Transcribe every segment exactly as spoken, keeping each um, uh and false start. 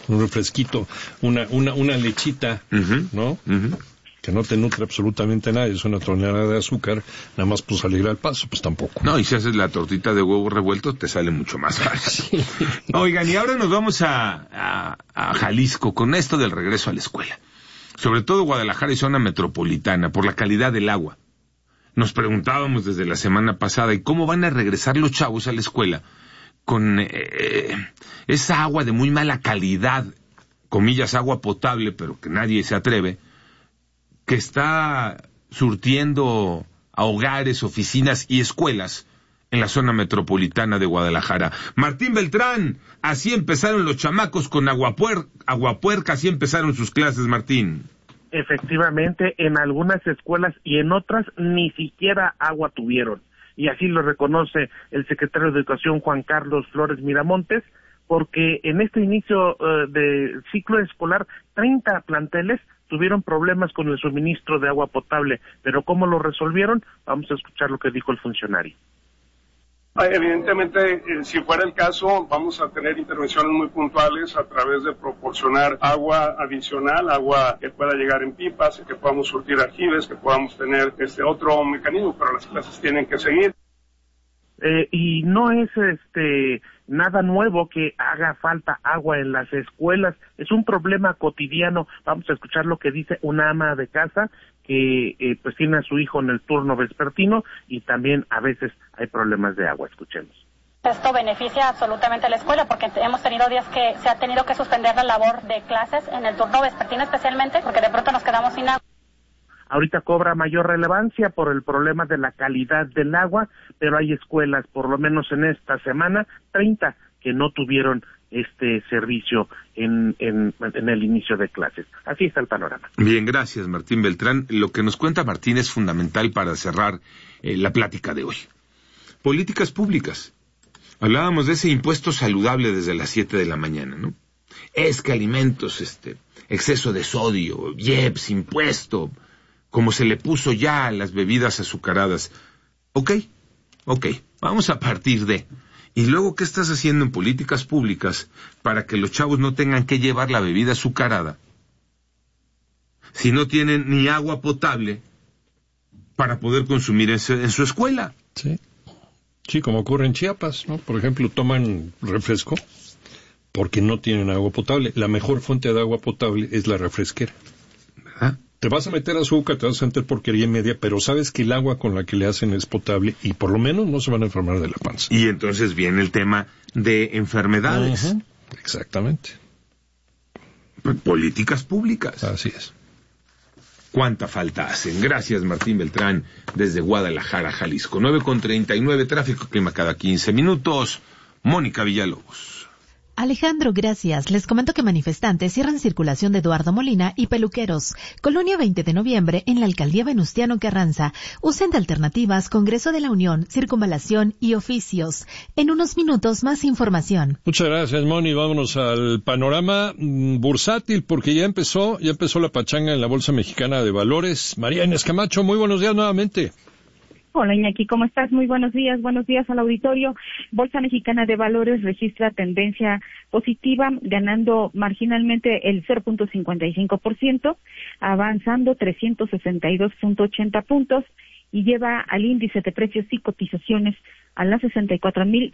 un refresquito, una una una lechita, uh-huh. ¿no? Uh-huh. Que no te nutre absolutamente nada, es una tonelada de azúcar, nada más pues salir al paso, pues tampoco. No, y si haces la tortita de huevo revuelto, te sale mucho más fácil. Sí. Oigan, y ahora nos vamos a, a, a Jalisco con esto del regreso a la escuela. Sobre todo Guadalajara y zona metropolitana, por la calidad del agua. Nos preguntábamos desde la semana pasada, ¿y cómo van a regresar los chavos a la escuela con eh, esa agua de muy mala calidad, comillas, agua potable, pero que nadie se atreve, que está surtiendo a hogares, oficinas y escuelas en la zona metropolitana de Guadalajara? Martín Beltrán, así empezaron los chamacos con agua, puer- agua puerca, así empezaron sus clases, Martín. Efectivamente, en algunas escuelas y en otras ni siquiera agua tuvieron. Y así lo reconoce el secretario de Educación, Juan Carlos Flores Miramontes, porque en este inicio uh, de ciclo escolar, treinta planteles tuvieron problemas con el suministro de agua potable. Pero ¿cómo lo resolvieron? Vamos a escuchar lo que dijo el funcionario. Evidentemente, eh, si fuera el caso, vamos a tener intervenciones muy puntuales a través de proporcionar agua adicional, agua que pueda llegar en pipas, que podamos surtir aljibes, que podamos tener este otro mecanismo, pero las clases tienen que seguir. Eh, y no es este nada nuevo que haga falta agua en las escuelas, es un problema cotidiano. Vamos a escuchar lo que dice una ama de casa que eh, pues tiene a su hijo en el turno vespertino y también a veces hay problemas de agua. Escuchemos. Esto beneficia absolutamente a la escuela porque hemos tenido días que se ha tenido que suspender la labor de clases en el turno vespertino especialmente porque de pronto nos quedamos sin agua. Ahorita cobra mayor relevancia por el problema de la calidad del agua, pero hay escuelas, por lo menos en esta semana, treinta que no tuvieron este servicio en, en, en el inicio de clases. Así está el panorama. Bien, gracias Martín Beltrán. Lo que nos cuenta Martín es fundamental para cerrar eh, la plática de hoy. Políticas públicas. Hablábamos de ese impuesto saludable desde las siete de la mañana, ¿no? Es que alimentos, este, exceso de sodio, I E P S, impuesto, como se le puso ya a las bebidas azucaradas. Ok, ok, vamos a partir de... ¿Y luego qué estás haciendo en políticas públicas para que los chavos no tengan que llevar la bebida azucarada si no tienen ni agua potable para poder consumir en su, en su escuela? Sí, sí, como ocurre en Chiapas, ¿no? Por ejemplo, toman refresco porque no tienen agua potable. La mejor fuente de agua potable es la refresquera. ¿Verdad? Te vas a meter azúcar, te vas a meter porquería media, pero sabes que el agua con la que le hacen es potable y por lo menos no se van a enfermar de la panza. Y entonces viene el tema de enfermedades. Uh-huh. Exactamente. Políticas públicas. Así es. ¿Cuánta falta hacen? Gracias, Martín Beltrán, desde Guadalajara, Jalisco. nueve con treinta y nueve, tráfico clima cada quince minutos. Mónica Villalobos. Alejandro, gracias. Les comento que manifestantes cierran circulación de Eduardo Molina y Peluqueros. Colonia veinte de noviembre en la alcaldía Venustiano Carranza. Usen de alternativas Congreso de la Unión, Circunvalación y Oficios. En unos minutos más información. Muchas gracias, Moni. Vámonos al panorama mm, bursátil porque ya empezó, ya empezó la pachanga en la Bolsa Mexicana de Valores. María Inés Camacho, muy buenos días nuevamente. Hola Iñaki, ¿cómo estás? Muy buenos días, buenos días al auditorio. Bolsa Mexicana de Valores registra tendencia positiva, ganando marginalmente el cero punto cincuenta y cinco por ciento, avanzando trescientos sesenta y dos punto ochenta puntos y lleva al índice de precios y cotizaciones a las sesenta y cuatro mil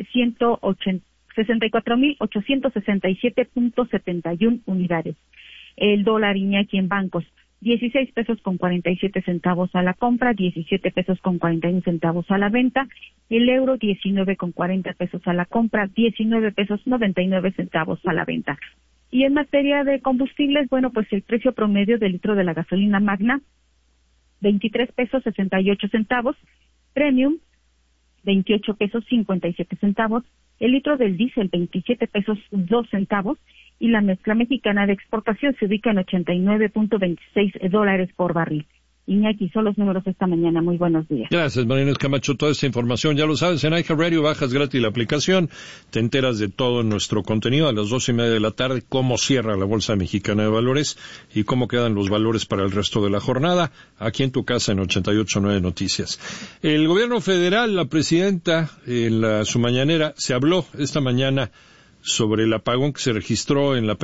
ochocientos sesenta y siete punto setenta y uno unidades. El dólar Iñaki en bancos, dieciséis pesos con cuarenta y siete centavos a la compra, diecisiete pesos con cuarenta y uno centavos a la venta, el euro diecinueve con cuarenta pesos a la compra, diecinueve pesos noventa y nueve centavos a la venta. Y en materia de combustibles, bueno, pues el precio promedio del litro de la gasolina magna, veintitrés pesos sesenta y ocho centavos, premium, veintiocho pesos cincuenta y siete centavos, el litro del diésel, veintisiete pesos dos centavos, y la mezcla mexicana de exportación se ubica en ochenta y nueve punto veintiséis dólares por barril. Iñaki, son los números esta mañana. Muy buenos días. Gracias, María Inés Camacho. Toda esta información, ya lo sabes, en iHeartRadio bajas gratis la aplicación, te enteras de todo nuestro contenido a las dos y media de la tarde, cómo cierra la Bolsa Mexicana de Valores y cómo quedan los valores para el resto de la jornada, aquí en tu casa en ochenta y ocho punto nueve Noticias. El gobierno federal, la presidenta, en la, su mañanera, se habló esta mañana sobre el apagón que se registró en la